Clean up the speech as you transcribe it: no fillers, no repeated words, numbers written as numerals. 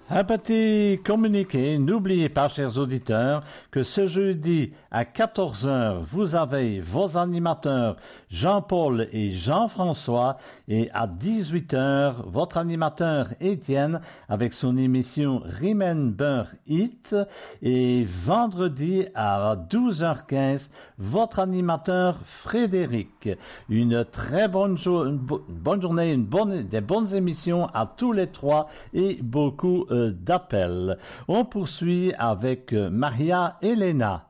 Un petit communiqué, n'oubliez pas, chers auditeurs, que ce jeudi à 14 heures, vous avez vos animateurs Jean-Paul et Jean-François, et à 18 heures, votre animateur Étienne avec son émission Remember It, et vendredi à 12h15, votre animateur Frédéric. Une très bonne journée, des bonnes émissions à tous les trois et beaucoup d'appels. On poursuit avec Maria Elena.